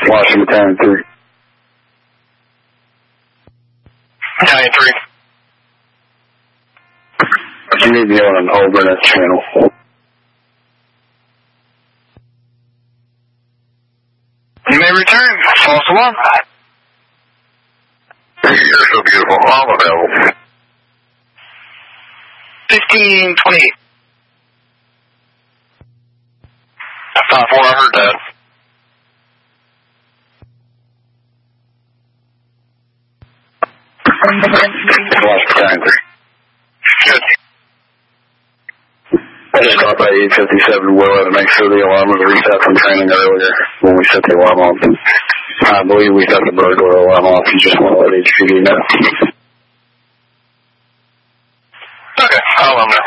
Washington 10-3. 9-3. You need to be on an alternate channel. You may return. False alarm. You're so beautiful. I'm available. 1528. 5-4, I heard that. Washington 10-3. Good. I just got by 857 Willow to make sure the alarm was reset from training earlier when we set the alarm off. I believe we set the burglar alarm off. You just want to let HPD know. Okay, I'll let them know.